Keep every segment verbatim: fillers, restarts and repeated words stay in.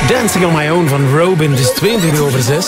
Dancing on My Own van Robin. Het is tweeëntwintig over zes.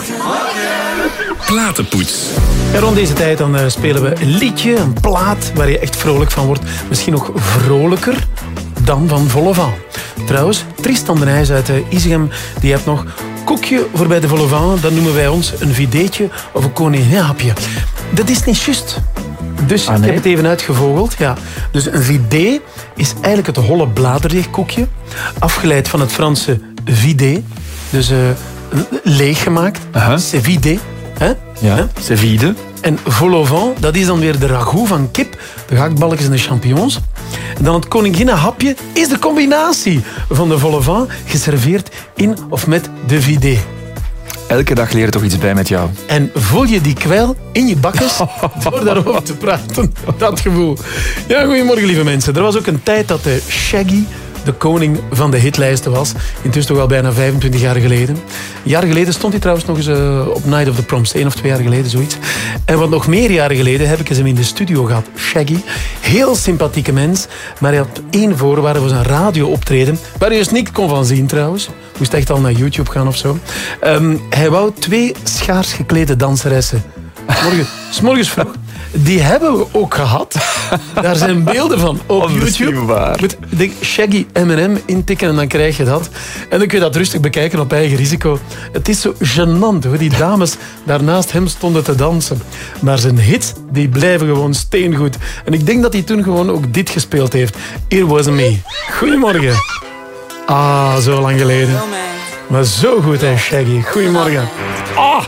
Platenpoets. En rond deze tijd dan uh, spelen we een liedje, een plaat waar je echt vrolijk van wordt. Misschien nog vrolijker dan van Volle Vent. Trouwens, Tristan de Nijs uit uh, Isegem, die heeft nog koekje voor bij de Volle Vent. Dat noemen wij ons een videetje of een koninginnenhapje. Dat is niet juist. Dus ah, nee? Ik heb het even uitgevogeld. Ja. Dus een vidé is eigenlijk het holle bladerdeegkoekje. Afgeleid van het Franse vidé. Dus uh, leeggemaakt. Uh-huh. C'est vidé. Hè? Ja, c'est vide. En vol au vent, dat is dan weer de ragout van kip, de gehaktballetjes en de champignons. En dan het koninginnenhapje is de combinatie van de vol au vent, geserveerd in of met de vidé. Elke dag leer je toch iets bij met jou. En voel je die kwel in je bakkes door daarover te praten. Dat gevoel. Ja, goedemorgen lieve mensen. Er was ook een tijd dat de Shaggy de koning van de hitlijsten was. Intussen toch al bijna vijfentwintig jaar geleden. Een jaar geleden stond hij trouwens nog eens uh, op Night of the Proms. Eén of twee jaar geleden, zoiets. En wat nog meer jaren geleden heb ik eens hem in de studio gehad. Shaggy. Heel sympathieke mens. Maar hij had één voorwaarde voor zijn radiooptreden. Waar je dus niks kon van zien trouwens. Moest echt al naar YouTube gaan of zo. Um, hij wou twee schaars geklede danseressen. Morgen, 's morgens vroeg. Die hebben we ook gehad. Daar zijn beelden van op YouTube. Moet de Shaggy M en M intikken en dan krijg je dat. En dan kun je dat rustig bekijken op eigen risico. Het is zo gênant hoe die dames daar naast hem stonden te dansen. Maar zijn hits, die blijven gewoon steengoed. En ik denk dat hij toen gewoon ook dit gespeeld heeft. It Was Me. Goedemorgen. Ah, zo lang geleden. Maar zo goed, hè, Shaggy. Goedemorgen. Ah!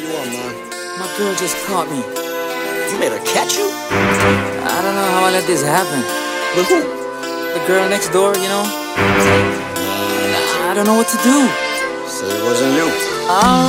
My girl just caught me. You made her catch you? I don't know how I let this happen. But who? The girl next door, you know? I don't know what to do. So it wasn't you? Oh.